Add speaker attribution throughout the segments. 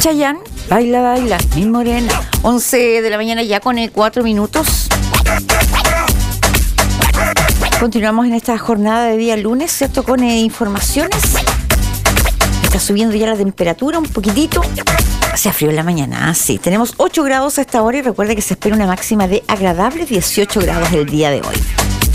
Speaker 1: Chayanne, baila, baila, mi morena. 11 de la mañana ya con 4 minutos. Continuamos en esta jornada de día lunes, ¿cierto? Con informaciones. Está subiendo ya la temperatura un poquitito. Hacía frío en la mañana, sí. Tenemos 8 grados a esta hora y recuerde que se espera una máxima de agradables 18 grados el día de hoy.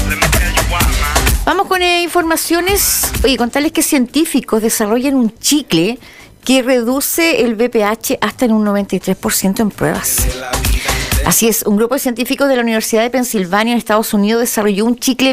Speaker 1: Vamos con informaciones. Oye, contarles que científicos desarrollan un chicle que reduce el VPH hasta en un 93% en pruebas. Así es, un grupo de científicos de la Universidad de Pensilvania en Estados Unidos desarrolló un chicle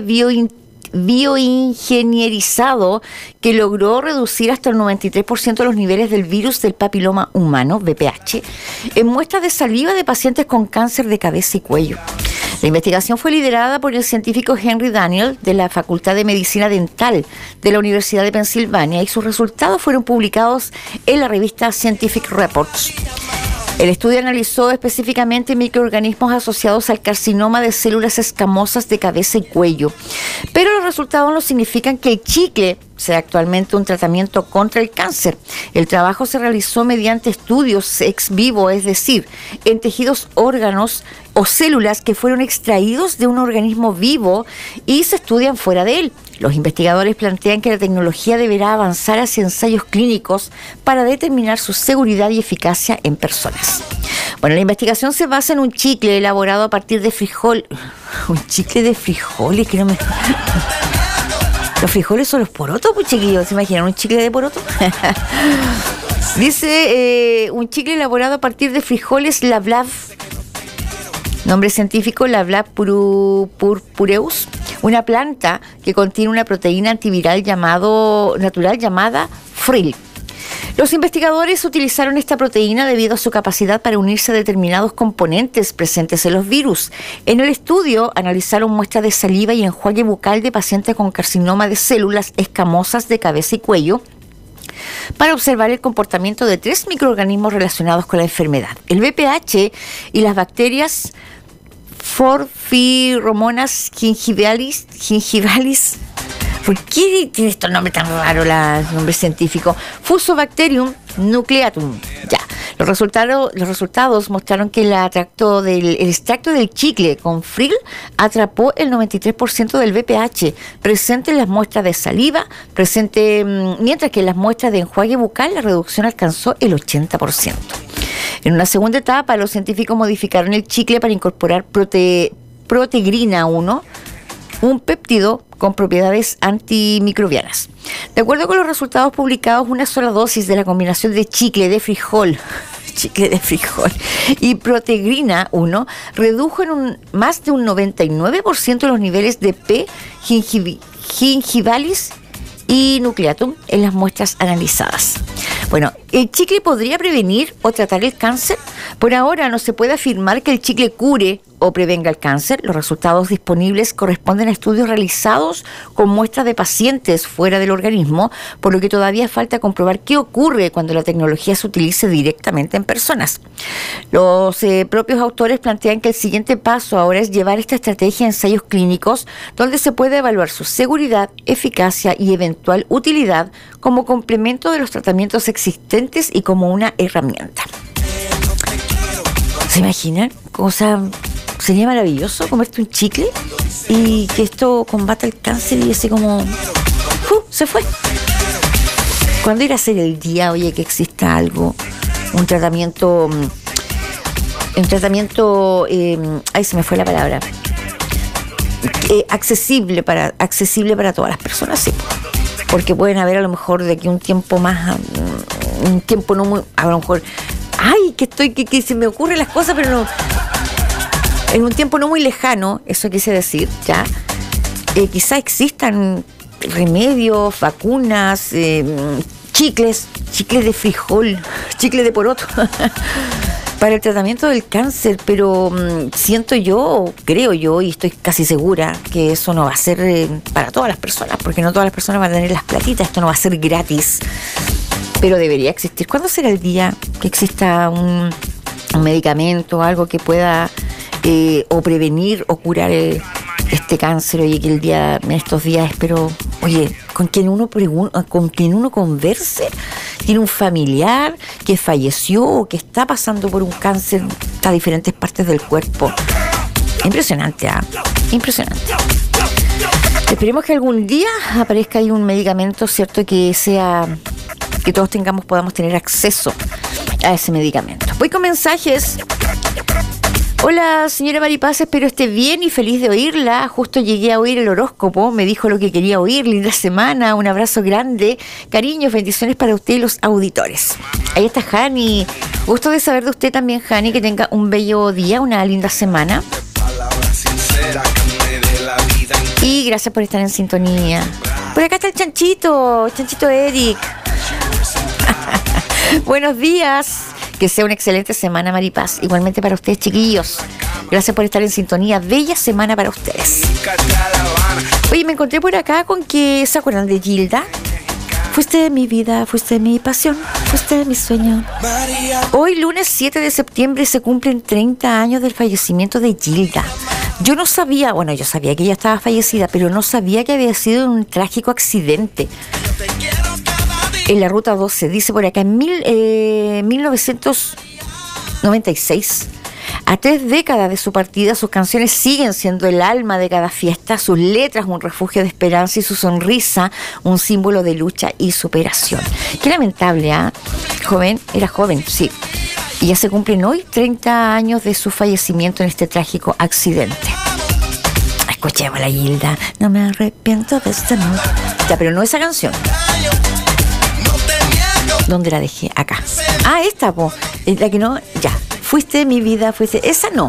Speaker 1: bioingenierizado que logró reducir hasta el 93% los niveles del virus del papiloma humano, VPH, en muestras de saliva de pacientes con cáncer de cabeza y cuello. La investigación fue liderada por el científico Henry Daniel de la Facultad de Medicina Dental de la Universidad de Pensilvania y sus resultados fueron publicados en la revista Scientific Reports. El estudio analizó específicamente microorganismos asociados al carcinoma de células escamosas de cabeza y cuello. Pero los resultados no significan que el chicle sea actualmente un tratamiento contra el cáncer. El trabajo se realizó mediante estudios ex vivo, es decir, en tejidos, órganos o células que fueron extraídos de un organismo vivo y se estudian fuera de él. Los investigadores plantean que la tecnología deberá avanzar hacia ensayos clínicos para determinar su seguridad y eficacia en personas. Bueno, la investigación se basa en un chicle elaborado a partir de frijol. Un chicle de frijoles que no me... ¿Los frijoles son los porotos, pues, chiquillos? ¿Se imaginan un chicle de poroto? Dice, un chicle elaborado a partir de frijoles Lavlav. Nombre científico, Lavlav purpureus. Una planta que contiene una proteína antiviral natural llamada Frill. Los investigadores utilizaron esta proteína debido a su capacidad para unirse a determinados componentes presentes en los virus. En el estudio analizaron muestras de saliva y enjuague bucal de pacientes con carcinoma de células escamosas de cabeza y cuello para observar el comportamiento de 3 microorganismos relacionados con la enfermedad: el VPH y las bacterias Phosphiromonas gingivalis. ¿Por qué tiene estos nombres tan raros, los nombres científicos? Fusobacterium nucleatum. Ya. Los resultados mostraron que el extracto del chicle con Frill atrapó el 93% del VPH presente en las muestras de saliva, mientras que en las muestras de enjuague bucal la reducción alcanzó el 80%. En una segunda etapa, los científicos modificaron el chicle para incorporar protegrina 1, un péptido con propiedades antimicrobianas. De acuerdo con los resultados publicados, una sola dosis de la combinación de chicle de frijol y protegrina 1 redujo en más de un 99% los niveles de P. gingivalis y nucleatum en las muestras analizadas. Bueno, ¿el chicle podría prevenir o tratar el cáncer? Por ahora no se puede afirmar que el chicle cure o prevenga el cáncer. Los resultados disponibles corresponden a estudios realizados con muestras de pacientes fuera del organismo, por lo que todavía falta comprobar qué ocurre cuando la tecnología se utilice directamente en personas. Los propios autores plantean que el siguiente paso ahora es llevar esta estrategia a ensayos clínicos donde se puede evaluar su seguridad, eficacia y eventual utilidad como complemento de los tratamientos existentes y como una herramienta. ¿Se imaginan? Sería maravilloso comerte un chicle y que esto combata el cáncer y así como... se fue. ¿Cuándo irá a ser el día, oye, que exista algo? Un tratamiento... ay, se me fue la palabra. Accesible para todas las personas, sí. Porque pueden haber a lo mejor de aquí un tiempo más... un tiempo no muy... A lo mejor... Ay, que se me ocurren las cosas, pero no... En un tiempo no muy lejano, eso quise decir, ¿ya? Quizá existan remedios, vacunas, chicles de frijol, chicle de poroto, para el tratamiento del cáncer, pero creo yo, y estoy casi segura que eso no va a ser para todas las personas, porque no todas las personas van a tener las platitas, esto no va a ser gratis, pero debería existir. ¿Cuándo será el día que exista un medicamento, algo que pueda o prevenir o curar este cáncer? Oye, que en estos días espero, oye, con quien uno converse, tiene un familiar que falleció o que está pasando por un cáncer a diferentes partes del cuerpo. Impresionante, ¿ah? Impresionante. Esperemos que algún día aparezca ahí un medicamento, ¿cierto? Que todos podamos tener acceso a ese medicamento. Voy con mensajes. Hola, señora Maripaz, espero esté bien y feliz de oírla. Justo llegué a oír el horóscopo, me dijo lo que quería oír. Linda semana, un abrazo grande. Cariños, bendiciones para usted y los auditores. Ahí está Jani. Gusto de saber de usted también, Jani, que tenga un bello día, una linda semana. Y gracias por estar en sintonía. Por acá está el Chanchito Eric. Buenos días. Que sea una excelente semana, Maripaz. Igualmente para ustedes, chiquillos. Gracias por estar en sintonía. Bella semana para ustedes. Oye, me encontré por acá con que... ¿Se acuerdan de Gilda? Fuiste mi vida, fuiste mi pasión, fuiste mi sueño. Hoy, lunes 7 de septiembre, se cumplen 30 años del fallecimiento de Gilda. Yo no sabía, bueno, yo sabía que ella estaba fallecida, pero no sabía que había sido un trágico accidente en la ruta 12. Dice por acá, en 1996. A 3 décadas de su partida, sus canciones siguen siendo el alma de cada fiesta, sus letras un refugio de esperanza y su sonrisa un símbolo de lucha y superación. Qué lamentable, ¿ah? Era joven, sí. Y ya se cumplen hoy 30 años de su fallecimiento en este trágico accidente. Escuchemos la Gilda. No me arrepiento de este amor. Ya, pero no esa canción. ¿Dónde la dejé? Acá. Ah, esta, po. La que no, ya. Fuiste mi vida, fuiste... Esa no.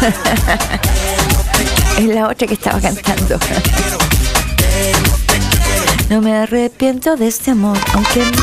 Speaker 1: Es la otra que estaba cantando. No me arrepiento de este amor, aunque